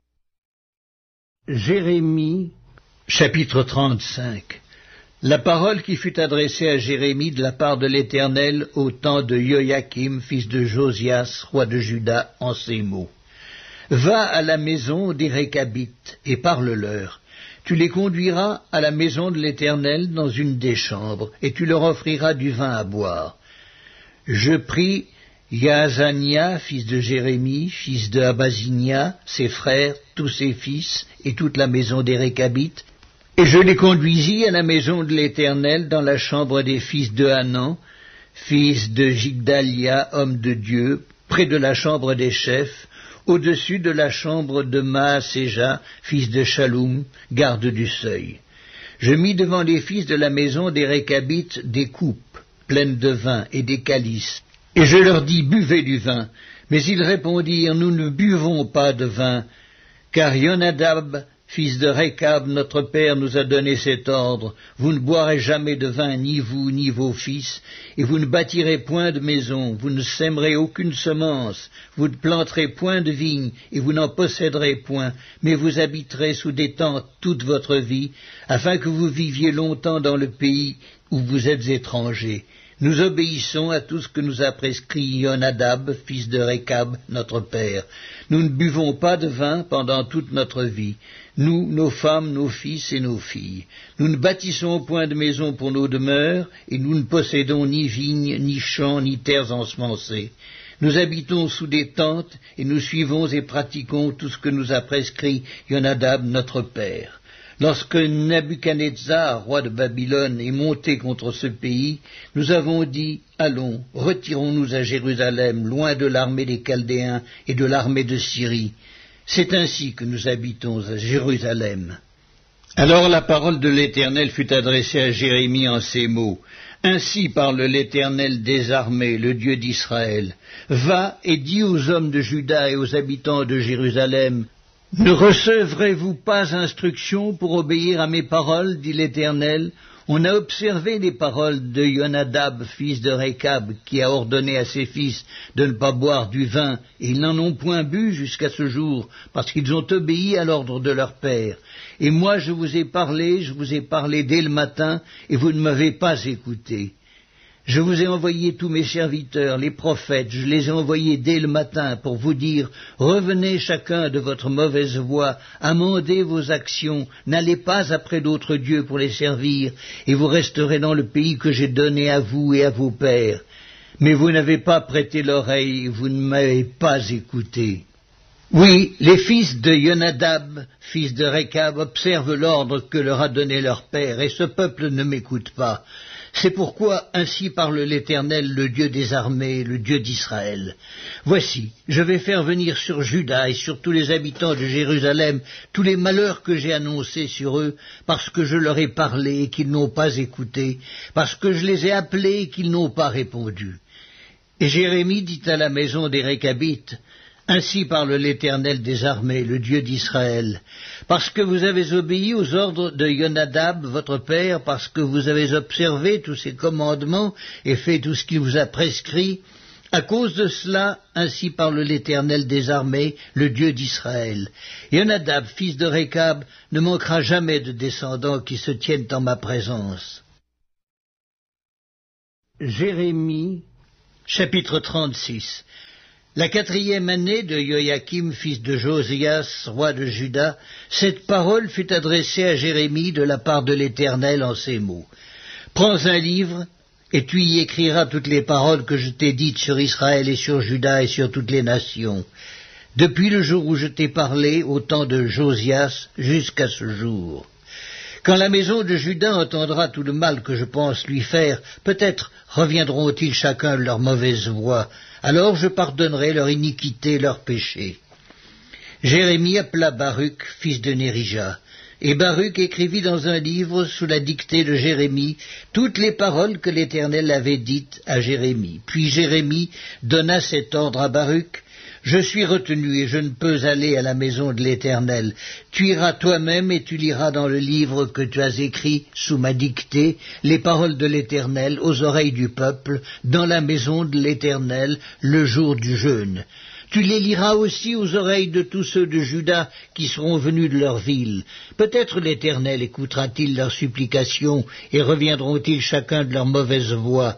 Jérémie, chapitre 35. La parole qui fut adressée à Jérémie de la part de l'Éternel au temps de Joachim, fils de Josias, roi de Juda, en ces mots. Va à la maison des Récabites et parle-leur. Tu les conduiras à la maison de l'Éternel dans une des chambres, et tu leur offriras du vin à boire. Je pris Yaazania, fils de Jérémie, fils de Abazinia, ses frères, tous ses fils, et toute la maison des Récabites, et je les conduisis à la maison de l'Éternel dans la chambre des fils de Hanan, fils de Jigdalia, homme de Dieu, près de la chambre des chefs, au-dessus de la chambre de Maaséja, fils de Shaloum, garde du seuil. Je mis devant les fils de la maison des Récabites des coupes pleines de vin et des calices, et je leur dis, buvez du vin. Mais ils répondirent, nous ne buvons pas de vin, car Yonadab, fils de Récab, notre père, nous a donné cet ordre, vous ne boirez jamais de vin, ni vous, ni vos fils, et vous ne bâtirez point de maison, vous ne sèmerez aucune semence, vous ne planterez point de vigne, et vous n'en posséderez point, mais vous habiterez sous des tentes toute votre vie, afin que vous viviez longtemps dans le pays où vous êtes étrangers. Nous obéissons à tout ce que nous a prescrit Yonadab, fils de Récab, notre père. Nous ne buvons pas de vin pendant toute notre vie, nous, nos femmes, nos fils et nos filles. Nous ne bâtissons point de maison pour nos demeures, et nous ne possédons ni vignes, ni champs, ni terres ensemencées. Nous habitons sous des tentes, et nous suivons et pratiquons tout ce que nous a prescrit Yonadab, notre père. Lorsque Nabuchodonosor, roi de Babylone, est monté contre ce pays, nous avons dit, allons, retirons-nous à Jérusalem, loin de l'armée des Chaldéens et de l'armée de Syrie. C'est ainsi que nous habitons à Jérusalem. Alors la parole de l'Éternel fut adressée à Jérémie en ces mots. Ainsi parle l'Éternel des armées, le Dieu d'Israël. Va et dis aux hommes de Juda et aux habitants de Jérusalem, ne recevrez-vous pas instruction pour obéir à mes paroles, dit l'Éternel? On a observé les paroles de Yonadab, fils de Récab, qui a ordonné à ses fils de ne pas boire du vin, et ils n'en ont point bu jusqu'à ce jour, parce qu'ils ont obéi à l'ordre de leur père. Et moi je vous ai parlé dès le matin, et vous ne m'avez pas écouté. Je vous ai envoyé tous mes serviteurs, les prophètes, je les ai envoyés dès le matin pour vous dire, revenez chacun de votre mauvaise voie, amendez vos actions, n'allez pas après d'autres dieux pour les servir, et vous resterez dans le pays que j'ai donné à vous et à vos pères. Mais vous n'avez pas prêté l'oreille, vous ne m'avez pas écouté. Oui, les fils de Yonadab, fils de Récab, observent l'ordre que leur a donné leur père, et ce peuple ne m'écoute pas. C'est pourquoi ainsi parle l'Éternel, le Dieu des armées, le Dieu d'Israël. Voici, je vais faire venir sur Juda et sur tous les habitants de Jérusalem tous les malheurs que j'ai annoncés sur eux, parce que je leur ai parlé et qu'ils n'ont pas écouté, parce que je les ai appelés et qu'ils n'ont pas répondu. Et Jérémie dit à la maison des Récabites, Ainsi parle l'Éternel des armées, le Dieu d'Israël. Parce que vous avez obéi aux ordres de Jonadab, votre père, parce que vous avez observé tous ses commandements et fait tout ce qu'il vous a prescrit, à cause de cela, ainsi parle l'Éternel des armées, le Dieu d'Israël. Jonadab, fils de Récab, ne manquera jamais de descendants qui se tiennent en ma présence. Jérémie, chapitre 36. La 4e année de Joachim, fils de Josias, roi de Juda, cette parole fut adressée à Jérémie de la part de l'Éternel en ces mots. Prends un livre, et tu y écriras toutes les paroles que je t'ai dites sur Israël et sur Juda et sur toutes les nations, depuis le jour où je t'ai parlé, au temps de Josias, jusqu'à ce jour. Quand la maison de Juda entendra tout le mal que je pense lui faire, peut-être reviendront-ils chacun de leur mauvaise voie. Alors je pardonnerai leur iniquité, leur péché. Jérémie appela Baruch, fils de Nérija, et Baruch écrivit dans un livre, sous la dictée de Jérémie, toutes les paroles que l'Éternel avait dites à Jérémie. Puis Jérémie donna cet ordre à Baruch: je suis retenu et je ne peux aller à la maison de l'Éternel. Tu iras toi-même et tu liras dans le livre que tu as écrit sous ma dictée les paroles de l'Éternel aux oreilles du peuple dans la maison de l'Éternel le jour du jeûne. Tu les liras aussi aux oreilles de tous ceux de Juda qui seront venus de leur ville. Peut-être l'Éternel écoutera-t-il leurs supplications et reviendront-ils chacun de leur mauvaise voie.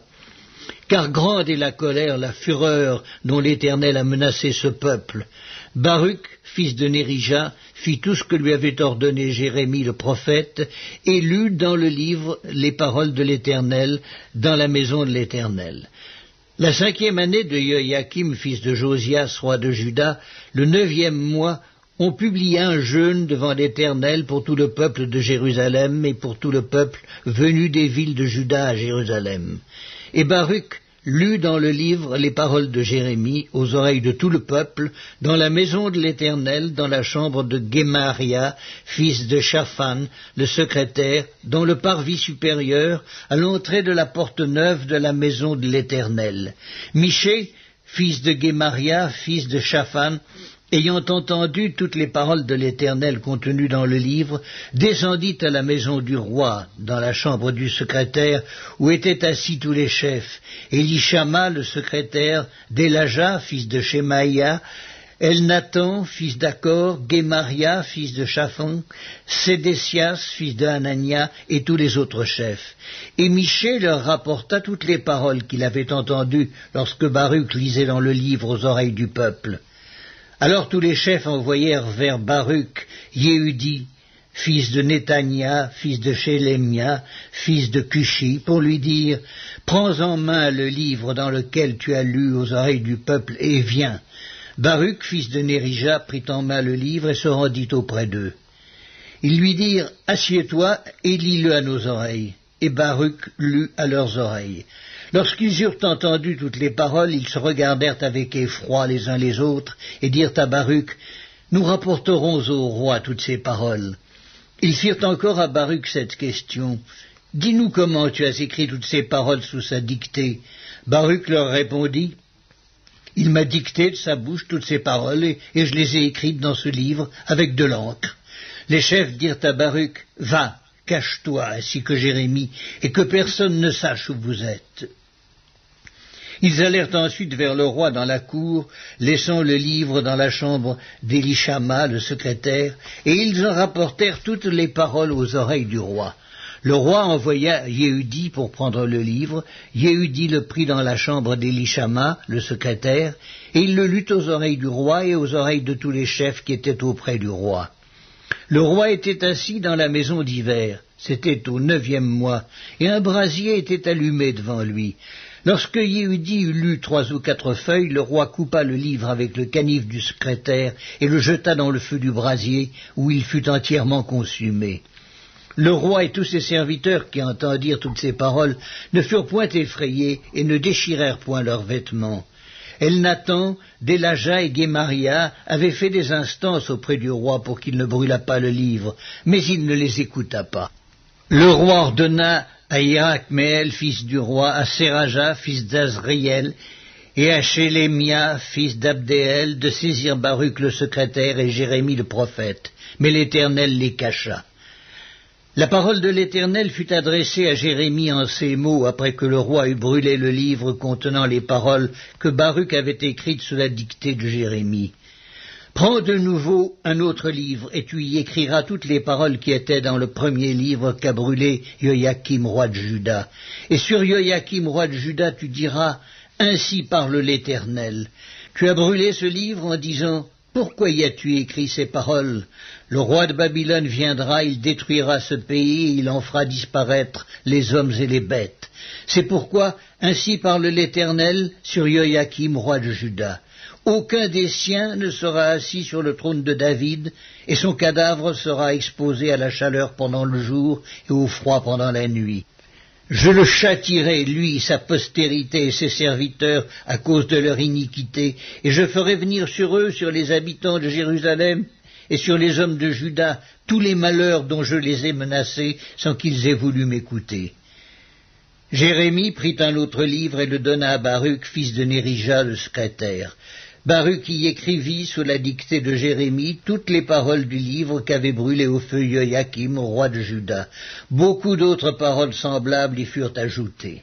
Car grande est la colère, la fureur dont l'Éternel a menacé ce peuple. Baruch, fils de Nérija, fit tout ce que lui avait ordonné Jérémie le prophète, et lut dans le livre les paroles de l'Éternel dans la maison de l'Éternel. La 5e année de Joachim, fils de Josias, roi de Juda, le 9e mois, on publia un jeûne devant l'Éternel pour tout le peuple de Jérusalem et pour tout le peuple venu des villes de Juda à Jérusalem. Et Baruch lut dans le livre les paroles de Jérémie aux oreilles de tout le peuple, dans la maison de l'Éternel, dans la chambre de Guémaria, fils de Shaphan, le secrétaire, dans le parvis supérieur, à l'entrée de la porte neuve de la maison de l'Éternel. Michée, fils de Guémaria, fils de Shaphan, ayant entendu toutes les paroles de l'Éternel contenues dans le livre, descendit à la maison du roi, dans la chambre du secrétaire, où étaient assis tous les chefs, Élishama, le secrétaire, Délaja, fils de Shemaïa, Elnathan, fils d'Akor, Guémaria, fils de Shaphan, Sédécias, fils de Hanania, et tous les autres chefs. Et Michée leur rapporta toutes les paroles qu'il avait entendues lorsque Baruch lisait dans le livre aux oreilles du peuple. Alors tous les chefs envoyèrent vers Baruch Yehudi, fils de Netania, fils de Shélémia, fils de Cushi, pour lui dire: prends en main le livre dans lequel tu as lu aux oreilles du peuple, et viens. Baruch, fils de Nérija, prit en main le livre et se rendit auprès d'eux. Ils lui dirent: assieds-toi et lis-le à nos oreilles. Et Baruch lut à leurs oreilles. Lorsqu'ils eurent entendu toutes les paroles, ils se regardèrent avec effroi les uns les autres, et dirent à Baruch: nous rapporterons au roi toutes ces paroles. Ils firent encore à Baruch cette question: dis-nous comment tu as écrit toutes ces paroles sous sa dictée. Baruch leur répondit: il m'a dicté de sa bouche toutes ces paroles, et je les ai écrites dans ce livre avec de l'encre. Les chefs dirent à Baruch: va, cache-toi, ainsi que Jérémie, et que personne ne sache où vous êtes. Ils allèrent ensuite vers le roi dans la cour, laissant le livre dans la chambre d'Élishama, le secrétaire, et ils en rapportèrent toutes les paroles aux oreilles du roi. Le roi envoya Yehudi pour prendre le livre. Yehudi le prit dans la chambre d'Élishama, le secrétaire, et il le lut aux oreilles du roi et aux oreilles de tous les chefs qui étaient auprès du roi. Le roi était assis dans la maison d'hiver, c'était au 9e mois, et un brasier était allumé devant lui. Lorsque Yehudi eut lu 3 ou 4 feuilles, le roi coupa le livre avec le canif du secrétaire et le jeta dans le feu du brasier, où il fut entièrement consumé. Le roi et tous ses serviteurs qui entendirent toutes ces paroles ne furent point effrayés et ne déchirèrent point leurs vêtements. Elnathan, Délaja et Guémaria avaient fait des instances auprès du roi pour qu'il ne brûlât pas le livre, mais il ne les écouta pas. Le roi ordonna à Hirakmeel, fils du roi, à Séraja, fils d'Azriel, et à Shélémia, fils d'Abdéel, de saisir Baruch le secrétaire et Jérémie le prophète. Mais l'Éternel les cacha. La parole de l'Éternel fut adressée à Jérémie en ces mots, après que le roi eut brûlé le livre contenant les paroles que Baruch avait écrites sous la dictée de Jérémie. Prends de nouveau un autre livre, et tu y écriras toutes les paroles qui étaient dans le premier livre qu'a brûlé Joachim, roi de Juda. Et sur Joachim, roi de Juda, tu diras, « Ainsi parle l'Éternel. Tu as brûlé ce livre en disant, « Pourquoi y as-tu écrit ces paroles ? Le roi de Babylone viendra, il détruira ce pays, et il en fera disparaître les hommes et les bêtes. C'est pourquoi, ainsi parle l'Éternel sur Joachim, roi de Juda. Aucun des siens ne sera assis sur le trône de David, et son cadavre sera exposé à la chaleur pendant le jour et au froid pendant la nuit. Je le châtierai, lui, sa postérité et ses serviteurs, à cause de leur iniquité, et je ferai venir sur eux, sur les habitants de Jérusalem, et sur les hommes de Juda, tous les malheurs dont je les ai menacés, sans qu'ils aient voulu m'écouter. » Jérémie prit un autre livre et le donna à Baruch, fils de Nérija, le secrétaire. Baruch y écrivit, sous la dictée de Jérémie, toutes les paroles du livre qu'avait brûlé au feu Joachim, roi de Juda. Beaucoup d'autres paroles semblables y furent ajoutées.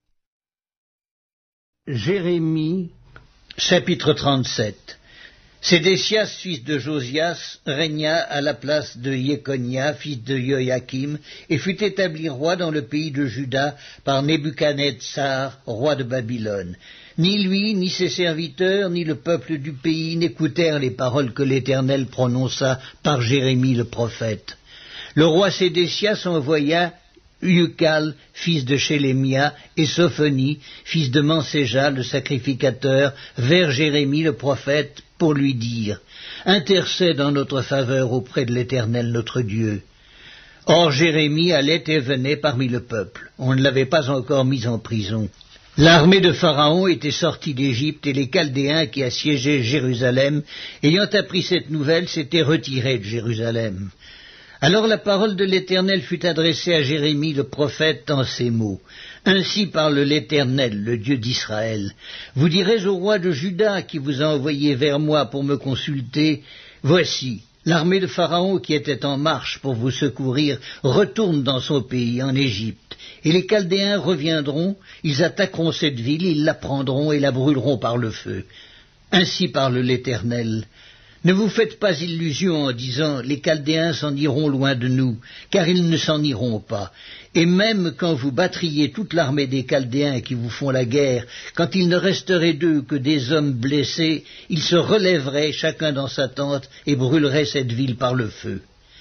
Jérémie, chapitre 37. Sédécias, fils de Josias, régna à la place de Jéconia, fils de Joachim, et fut établi roi dans le pays de Juda par Nebuchadnezzar, roi de Babylone. Ni lui, ni ses serviteurs, ni le peuple du pays n'écoutèrent les paroles que l'Éternel prononça par Jérémie le prophète. Le roi Sédécias envoya Ucal, fils de Shélémia, et Sophonie, fils de Manséja, le sacrificateur, vers Jérémie le prophète, pour lui dire « Intercède en notre faveur auprès de l'Éternel notre Dieu. » Or Jérémie allait et venait parmi le peuple. On ne l'avait pas encore mis en prison. L'armée de Pharaon était sortie d'Égypte, et les Chaldéens qui assiégeaient Jérusalem, ayant appris cette nouvelle, s'étaient retirés de Jérusalem. Alors la parole de l'Éternel fut adressée à Jérémie le prophète en ces mots. « Ainsi parle l'Éternel, le Dieu d'Israël. Vous direz au roi de Juda qui vous a envoyé vers moi pour me consulter, « Voici, l'armée de Pharaon qui était en marche pour vous secourir retourne dans son pays, en Égypte. Et les Chaldéens reviendront, ils attaqueront cette ville, ils la prendront et la brûleront par le feu. Ainsi parle l'Éternel. Ne vous faites pas illusion en disant « Les Chaldéens s'en iront loin de nous », car ils ne s'en iront pas. Et même quand vous battriez toute l'armée des Chaldéens qui vous font la guerre, quand il ne resterait d'eux que des hommes blessés, ils se relèveraient chacun dans sa tente et brûleraient cette ville par le feu. »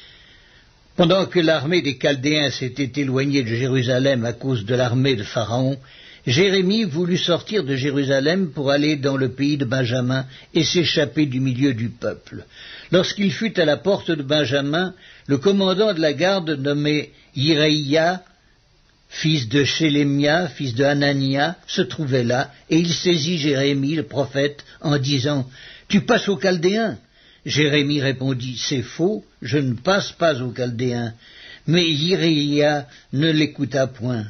Pendant que l'armée des Chaldéens s'était éloignée de Jérusalem à cause de l'armée de Pharaon, Jérémie voulut sortir de Jérusalem pour aller dans le pays de Benjamin et s'échapper du milieu du peuple. Lorsqu'il fut à la porte de Benjamin, le commandant de la garde nommé Iréia, fils de Shélémia, fils de Hanania, se trouvait là, et il saisit Jérémie, le prophète, en disant « Tu passes aux Chaldéens ?» Jérémie répondit « C'est faux, je ne passe pas aux Chaldéens. » Mais Iréia ne l'écouta point.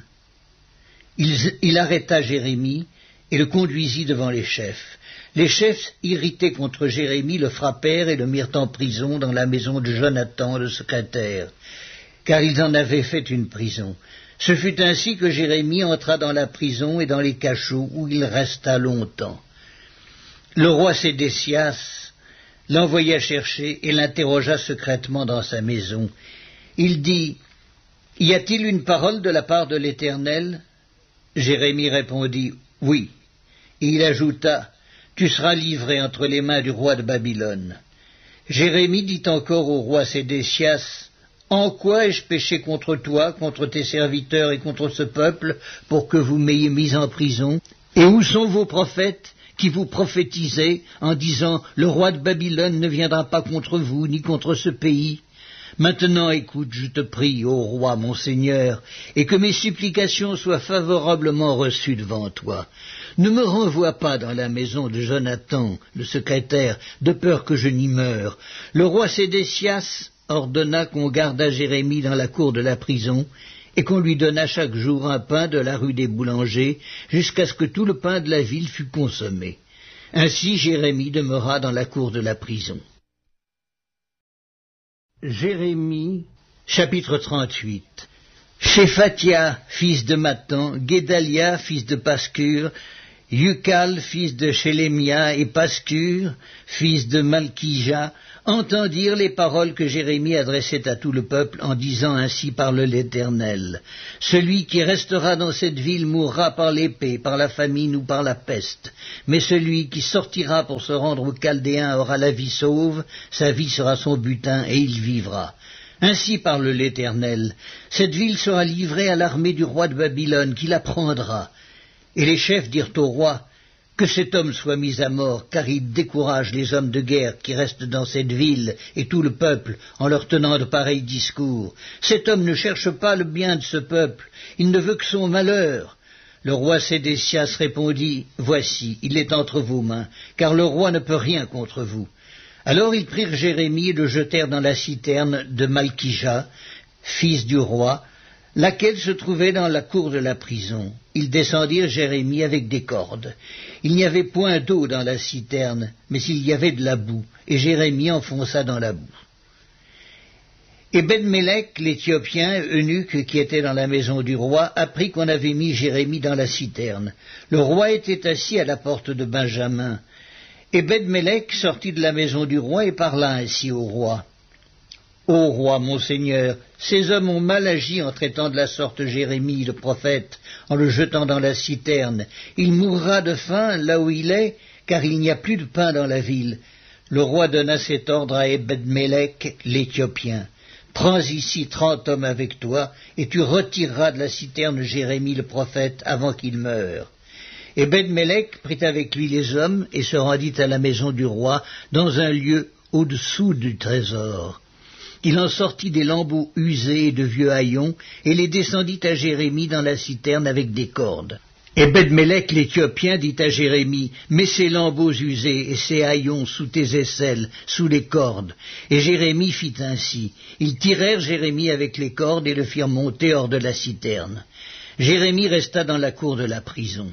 Il arrêta Jérémie et le conduisit devant les chefs. Les chefs, irrités contre Jérémie, le frappèrent et le mirent en prison dans la maison de Jonathan, le secrétaire, car ils en avaient fait une prison. Ce fut ainsi que Jérémie entra dans la prison et dans les cachots, où il resta longtemps. Le roi Sédécias l'envoya chercher et l'interrogea secrètement dans sa maison. Il dit « Y a-t-il une parole de la part de l'Éternel ?» Jérémie répondit « Oui ». Et il ajouta « Tu seras livré entre les mains du roi de Babylone. » Jérémie dit encore au roi Sédécias « En quoi ai-je péché contre toi, contre tes serviteurs et contre ce peuple, pour que vous m'ayez mis en prison? Et où sont vos prophètes qui vous prophétisaient en disant « Le roi de Babylone ne viendra pas contre vous, ni contre ce pays ?» Maintenant, écoute, je te prie, ô roi, mon Seigneur, et que mes supplications soient favorablement reçues devant toi. Ne me renvoie pas dans la maison de Jonathan, le secrétaire, de peur que je n'y meure. Le roi Sédécias ordonna qu'on gardât Jérémie dans la cour de la prison, et qu'on lui donna chaque jour un pain de la rue des Boulangers, jusqu'à ce que tout le pain de la ville fût consommé. Ainsi Jérémie demeura dans la cour de la prison. Jérémie, chapitre 38. Shéphatia, fils de Mathan, Guédalia, fils de Pascur, Yucal, fils de Shélémia, et Pascur, fils de Malkija, entendirent les paroles que Jérémie adressait à tout le peuple en disant ainsi parle l'Éternel. Celui qui restera dans cette ville mourra par l'épée, par la famine ou par la peste. Mais celui qui sortira pour se rendre aux Chaldéens aura la vie sauve, sa vie sera son butin et il vivra. Ainsi parle l'Éternel. Cette ville sera livrée à l'armée du roi de Babylone qui la prendra. Et les chefs dirent au roi, que cet homme soit mis à mort, car il décourage les hommes de guerre qui restent dans cette ville et tout le peuple en leur tenant de pareils discours. Cet homme ne cherche pas le bien de ce peuple, il ne veut que son malheur. Le roi Sédécias répondit, voici, il est entre vos mains, car le roi ne peut rien contre vous. Alors ils prirent Jérémie et le jetèrent dans la citerne de Malkija, fils du roi, laquelle se trouvait dans la cour de la prison. Ils descendirent Jérémie avec des cordes. Il n'y avait point d'eau dans la citerne, mais il y avait de la boue, et Jérémie enfonça dans la boue. Et Ben-Mélec, l'Éthiopien, eunuque qui était dans la maison du roi, apprit qu'on avait mis Jérémie dans la citerne. Le roi était assis à la porte de Benjamin. Et Ben-Mélec sortit de la maison du roi et parla ainsi au roi. Ô roi, mon seigneur, ces hommes ont mal agi en traitant de la sorte Jérémie, le prophète, en le jetant dans la citerne. Il mourra de faim là où il est, car il n'y a plus de pain dans la ville. Le roi donna cet ordre à Ebed-Mélec, l'Éthiopien. Prends ici 30 hommes avec toi, et tu retireras de la citerne Jérémie, le prophète, avant qu'il meure. Ebed-Mélec prit avec lui les hommes et se rendit à la maison du roi, dans un lieu au-dessous du trésor. Il en sortit des lambeaux usés et de vieux haillons, et les descendit à Jérémie dans la citerne avec des cordes. Ebed-Mélec l'Éthiopien dit à Jérémie, mets ces lambeaux usés et ces haillons sous tes aisselles, sous les cordes. Et Jérémie fit ainsi. Ils tirèrent Jérémie avec les cordes et le firent monter hors de la citerne. Jérémie resta dans la cour de la prison.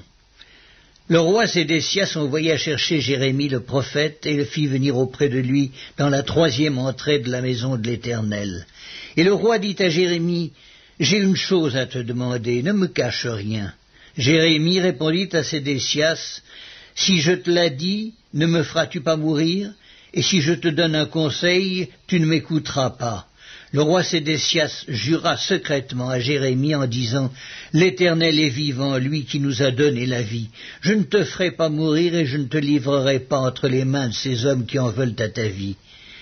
Le roi Sédécias envoya chercher Jérémie le prophète et le fit venir auprès de lui dans la 3e entrée de la maison de l'Éternel. Et le roi dit à Jérémie, « J'ai une chose à te demander, ne me cache rien. » Jérémie répondit à Sédécias, « Si je te l'ai dit, ne me feras-tu pas mourir? Et si je te donne un conseil, tu ne m'écouteras pas. » Le roi Sédécias jura secrètement à Jérémie en disant, « L'Éternel est vivant, lui qui nous a donné la vie. Je ne te ferai pas mourir et je ne te livrerai pas entre les mains de ces hommes qui en veulent à ta vie. »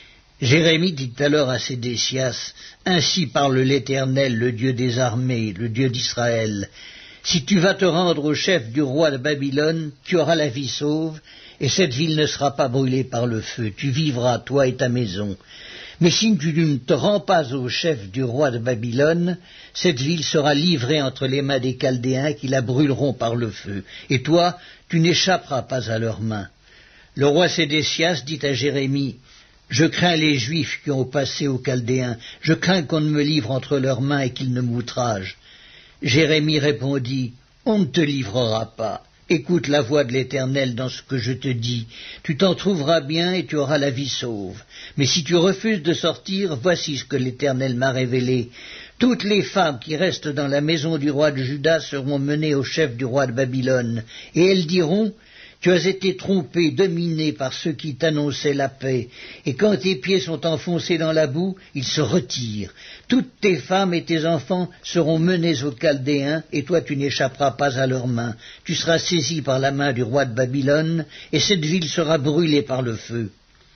Jérémie dit alors à Sédécias, « Ainsi parle l'Éternel, le Dieu des armées, le Dieu d'Israël. Si tu vas te rendre au chef du roi de Babylone, tu auras la vie sauve, et cette ville ne sera pas brûlée par le feu. Tu vivras, toi et ta maison. Mais si tu ne te rends pas au chef du roi de Babylone, cette ville sera livrée entre les mains des Chaldéens qui la brûleront par le feu, et toi, tu n'échapperas pas à leurs mains. » Le roi Sédécias dit à Jérémie, « Je crains les Juifs qui ont passé aux Chaldéens, je crains qu'on ne me livre entre leurs mains et qu'ils ne m'outragent. » Jérémie répondit, « On ne te livrera pas. Écoute la voix de l'Éternel dans ce que je te dis. Tu t'en trouveras bien et tu auras la vie sauve. Mais si tu refuses de sortir, voici ce que l'Éternel m'a révélé. Toutes les femmes qui restent dans la maison du roi de Juda seront menées au chef du roi de Babylone. Et elles diront, tu as été trompé, dominé par ceux qui t'annonçaient la paix, et quand tes pieds sont enfoncés dans la boue, ils se retirent. Toutes tes femmes et tes enfants seront menés aux Chaldéens, et toi tu n'échapperas pas à leurs mains. Tu seras saisi par la main du roi de Babylone, et cette ville sera brûlée par le feu. »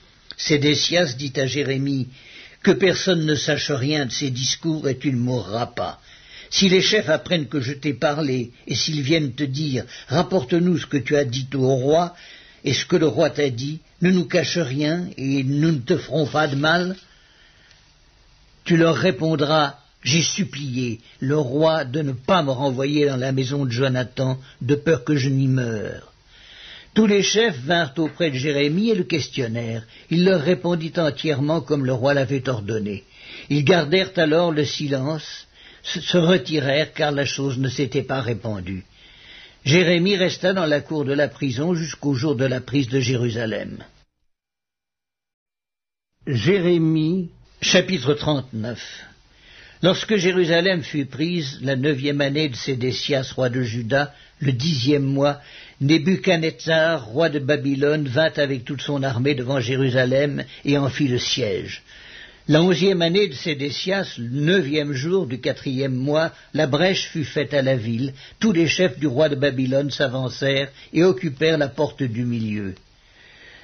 Sédécias dit à Jérémie, « Que personne ne sache rien de ces discours, et tu ne mourras pas. » Si les chefs apprennent que je t'ai parlé, et s'ils viennent te dire, rapporte-nous ce que tu as dit au roi, et ce que le roi t'a dit, ne nous cache rien, et nous ne te ferons pas de mal, tu leur répondras, j'ai supplié le roi de ne pas me renvoyer dans la maison de Jonathan, de peur que je n'y meure. Tous les chefs vinrent auprès de Jérémie et le questionnèrent. Il leur répondit entièrement comme le roi l'avait ordonné. Ils gardèrent alors le silence. se retirèrent car la chose ne s'était pas répandue. Jérémie resta dans la cour de la prison jusqu'au jour de la prise de Jérusalem. Jérémie, chapitre 39. Lorsque Jérusalem fut prise, la 9e année de Sédécias, roi de Juda, le 10e mois, Nebuchadnezzar, roi de Babylone, vint avec toute son armée devant Jérusalem et en fit le siège. La 11e année de Sédécias, le 9e jour du 4e mois, la brèche fut faite à la ville. Tous les chefs du roi de Babylone s'avancèrent et occupèrent la porte du milieu.